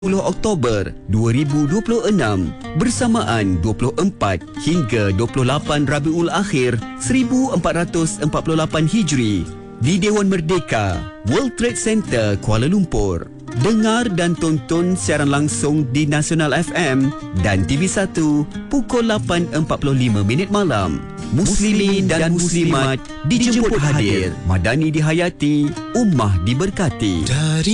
10 Oktober 2026 bersamaan 24 hingga 28 Rabiul Akhir 1448 Hijri di Dewan Merdeka, World Trade Center, Kuala Lumpur. Dengar dan tonton siaran langsung di Nasional FM dan TV1 pukul 8.45 malam. Muslimin dan Muslimat dijemput hadir. Madani dihayati, ummah diberkati.